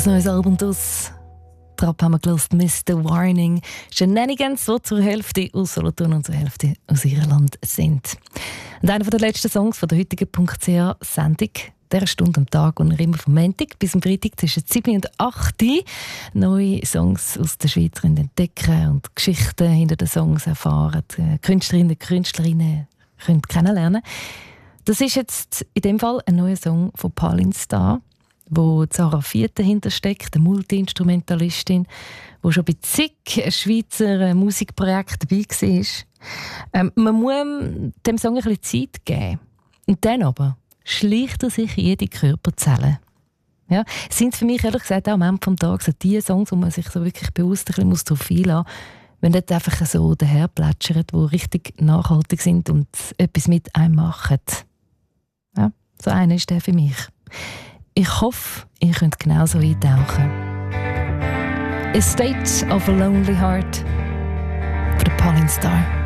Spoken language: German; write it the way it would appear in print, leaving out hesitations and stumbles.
ein neues Album draus. Trap haben wir gehört, Mr. Warning. Shenanigans, die zur Hälfte aus Solothurn und zur Hälfte aus Irland sind. Und einer der letzten Songs von der heutigen .ch-Sendung, dieser Stunde am Tag und immer vom Montag bis am Freitag zwischen 7 und 8 neue Songs aus der Schweiz entdecken und Geschichten hinter den Songs erfahren. Künstlerinnen und Künstlerinnen können kennenlernen. Das ist jetzt in dem Fall ein neuer Song von Palin Star, wo Sarah Viet dahinter steckt, eine Multi-Instrumentalistin, die schon bei zig Schweizer Musikprojekten dabei war. Man muss dem Song ein bisschen Zeit geben. Und dann aber schleicht er sich in jede Körperzelle. Ja, sind für mich ehrlich gesagt auch am Ende des Tages so die Songs, wo man sich so wirklich bewusst ein bisschen darauf einlassen muss, wenn nicht einfach so daherplätschern, die richtig nachhaltig sind und etwas mit einem machen. Ja, so einer ist der für mich. Ich hoffe, ihr könnt genauso eintauchen. A State of a Lonely Heart von der Palin Star.